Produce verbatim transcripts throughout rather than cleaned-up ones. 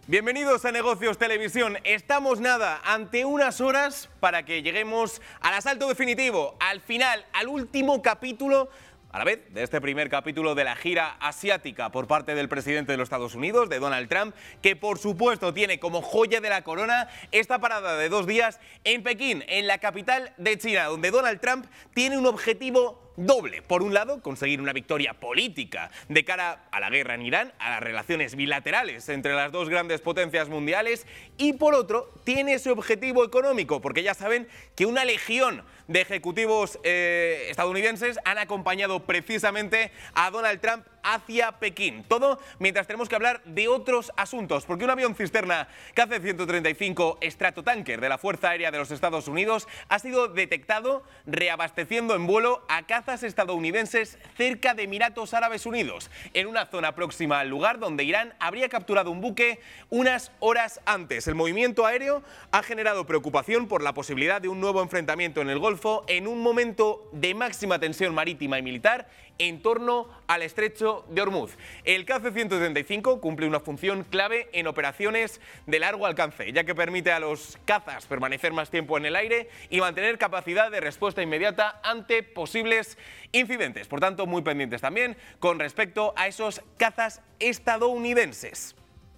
Bienvenidos a Negocios Televisión. Estamos nada, ante unas horas para que lleguemos al asalto definitivo, al final, al último capítulo, a la vez, de este primer capítulo de la gira asiática por parte del presidente de los Estados Unidos, de Donald Trump, que por supuesto tiene como joya de la corona esta parada de dos días en Pekín, en la capital de China, donde Donald Trump tiene un objetivo doble. Por un lado, conseguir una victoria política de cara a la guerra en Irán, a las relaciones bilaterales entre las dos grandes potencias mundiales, y por otro, tiene ese objetivo económico, porque ya saben que una legión de ejecutivos eh, estadounidenses han acompañado precisamente a Donald Trump hacia Pekín. Todo mientras tenemos que hablar de otros asuntos, porque un avión cisterna K C ciento treinta y cinco Stratotanker de la Fuerza Aérea de los Estados Unidos ha sido detectado reabasteciendo en vuelo a cazas estadounidenses cerca de Emiratos Árabes Unidos, en una zona próxima al lugar donde Irán habría capturado un buque unas horas antes. El movimiento aéreo ha generado preocupación por la posibilidad de un nuevo enfrentamiento en el Golfo en un momento de máxima tensión marítima y militar en torno al estrecho de Hormuz. El K C ciento treinta y cinco cumple una función clave en operaciones de largo alcance, ya que permite a los cazas permanecer más tiempo en el aire y mantener capacidad de respuesta inmediata ante posibles incidentes. Por tanto, muy pendientes también con respecto a esos cazas estadounidenses.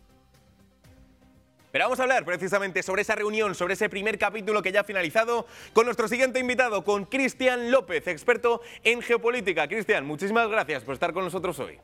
Pero vamos a hablar precisamente sobre esa reunión, sobre ese primer capítulo que ya ha finalizado, con nuestro siguiente invitado, con Cristian López, experto en geopolítica. Cristian, muchísimas gracias por estar con nosotros hoy.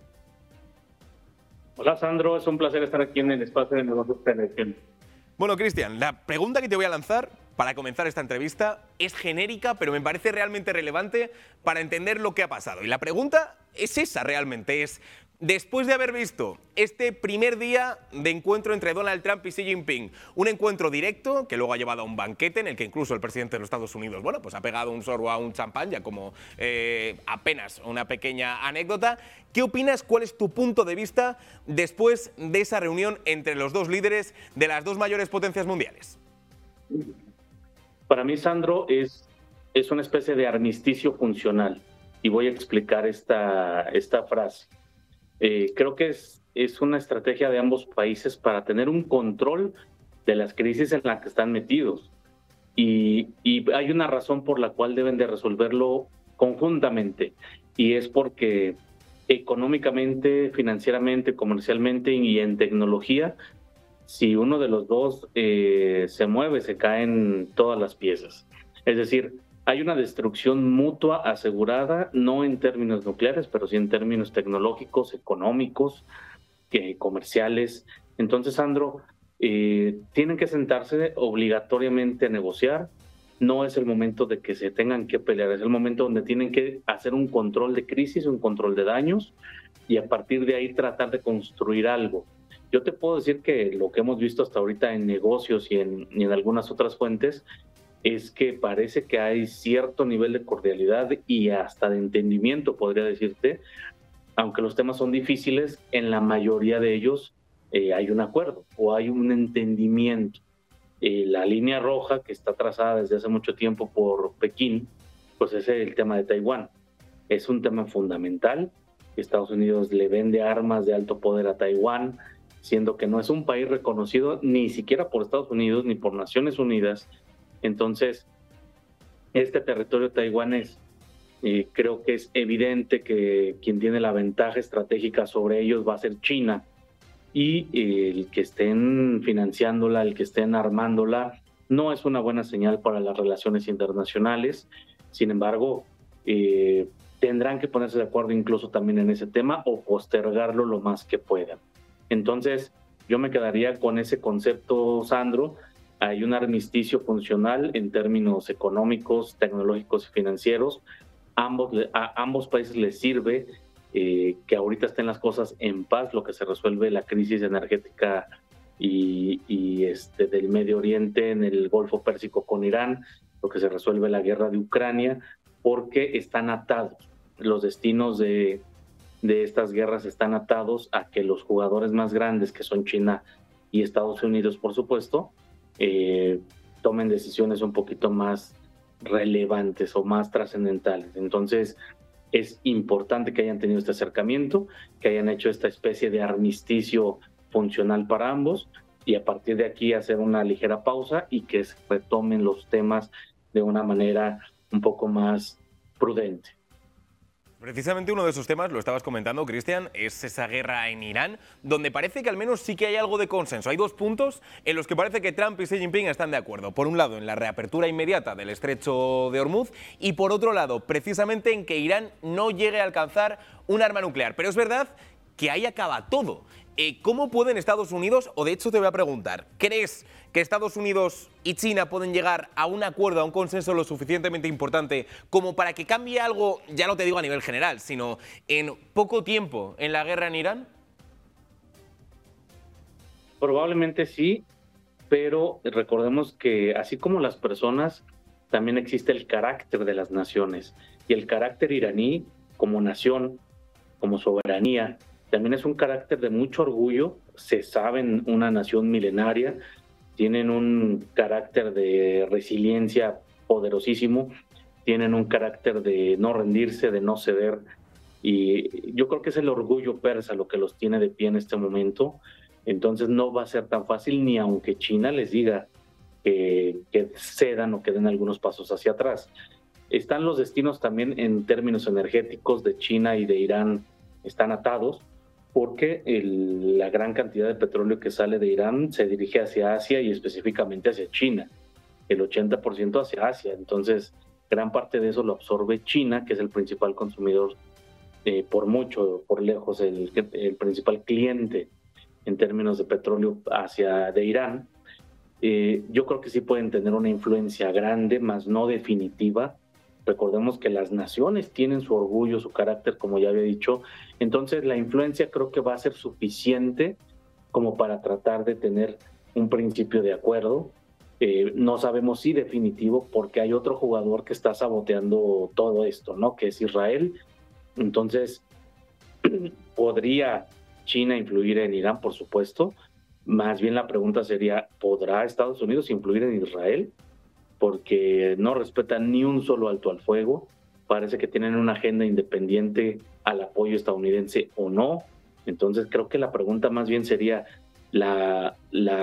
Hola Sandro, es un placer estar aquí en el espacio de Negocios Televisión. Bueno, Cristian, la pregunta que te voy a lanzar para comenzar esta entrevista es genérica, pero me parece realmente relevante para entender lo que ha pasado. Y la pregunta es esa realmente, es: después de haber visto este primer día de encuentro entre Donald Trump y Xi Jinping, un encuentro directo que luego ha llevado a un banquete en el que incluso el presidente de los Estados Unidos, bueno, pues ha pegado un sorbo a un champán, ya como eh, apenas una pequeña anécdota. ¿Qué opinas? ¿Cuál es tu punto de vista después de esa reunión entre los dos líderes de las dos mayores potencias mundiales? Para mí, Sandro, es, es una especie de armisticio funcional, y voy a explicar esta, esta frase. Eh, creo que es, es una estrategia de ambos países para tener un control de las crisis en las que están metidos. Y, y hay una razón por la cual deben de resolverlo conjuntamente, y es porque económicamente, financieramente, comercialmente y en tecnología, si uno de los dos eh, se mueve, se caen todas las piezas. Es decir, hay una destrucción mutua asegurada, no en términos nucleares, pero sí en términos tecnológicos, económicos, eh, comerciales. Entonces, Sandro, eh, tienen que sentarse obligatoriamente a negociar. No es el momento de que se tengan que pelear, es el momento donde tienen que hacer un control de crisis, un control de daños, y a partir de ahí tratar de construir algo. Yo te puedo decir que lo que hemos visto hasta ahorita en negocios y en, y en algunas otras fuentes es que parece que hay cierto nivel de cordialidad y hasta de entendimiento, podría decirte, aunque los temas son difíciles, en la mayoría de ellos eh, hay un acuerdo o hay un entendimiento. Eh, la línea roja que está trazada desde hace mucho tiempo por Pekín, pues es el tema de Taiwán. Es un tema fundamental. Estados Unidos le vende armas de alto poder a Taiwán, siendo que no es un país reconocido ni siquiera por Estados Unidos ni por Naciones Unidas. Entonces, este territorio taiwanés, eh, creo que es evidente que quien tiene la ventaja estratégica sobre ellos va a ser China, y eh, el que estén financiándola, el que estén armándola, no es una buena señal para las relaciones internacionales. Sin embargo, eh, tendrán que ponerse de acuerdo incluso también en ese tema o postergarlo lo más que puedan. Entonces, yo me quedaría con ese concepto, Sandro. Hay un armisticio funcional en términos económicos, tecnológicos y financieros. Ambos, a ambos países les sirve eh, que ahorita estén las cosas en paz, lo que se resuelve la crisis energética y, y este, del Medio Oriente, en el Golfo Pérsico con Irán, lo que se resuelve la guerra de Ucrania, porque están atados. Los destinos de, de estas guerras están atados a que los jugadores más grandes, que son China y Estados Unidos, por supuesto, eh, tomen decisiones un poquito más relevantes o más trascendentales. Entonces, es importante que hayan tenido este acercamiento, que hayan hecho esta especie de armisticio funcional para ambos, y a partir de aquí hacer una ligera pausa y que se retomen los temas de una manera un poco más prudente. Precisamente uno de esos temas, lo estabas comentando, Cristian, es esa guerra en Irán, donde parece que al menos sí que hay algo de consenso. Hay dos puntos en los que parece que Trump y Xi Jinping están de acuerdo. Por un lado, en la reapertura inmediata del estrecho de Hormuz y por otro lado, precisamente en que Irán no llegue a alcanzar un arma nuclear. Pero es verdad que ahí acaba todo. Eh, ¿Cómo pueden Estados Unidos, o de hecho te voy a preguntar, ¿crees que Estados Unidos y China pueden llegar a un acuerdo, a un consenso lo suficientemente importante como para que cambie algo, ya no te digo a nivel general, sino en poco tiempo en la guerra en Irán? Probablemente sí, pero recordemos que así como las personas, también existe el carácter de las naciones. Y el carácter iraní como nación, como soberanía, también es un carácter de mucho orgullo. Se saben una nación milenaria, tienen un carácter de resiliencia poderosísimo, tienen un carácter de no rendirse, de no ceder. Y yo creo que es el orgullo persa lo que los tiene de pie en este momento. Entonces no va a ser tan fácil, ni aunque China les diga que, que cedan o que den algunos pasos hacia atrás. Están los destinos también en términos energéticos de China y de Irán, están atados, porque el, la gran cantidad de petróleo que sale de Irán se dirige hacia Asia y específicamente hacia China, el ochenta por ciento hacia Asia. Entonces, gran parte de eso lo absorbe China, que es el principal consumidor, eh, por mucho, por lejos, el, el principal cliente en términos de petróleo hacia de Irán. Eh, yo creo que sí pueden tener una influencia grande, más no definitiva. Recordemos que las naciones tienen su orgullo, su carácter, como ya había dicho. Entonces, la influencia creo que va a ser suficiente como para tratar de tener un principio de acuerdo. Eh, no sabemos si definitivo, porque hay otro jugador que está saboteando todo esto, ¿no? Que es Israel. Entonces, ¿podría China influir en Irán? Por supuesto. Más bien la pregunta sería, ¿podrá Estados Unidos influir en Israel? Porque no respetan ni un solo alto al fuego, parece que tienen una agenda independiente al apoyo estadounidense o no. Entonces creo que la pregunta más bien sería, la, la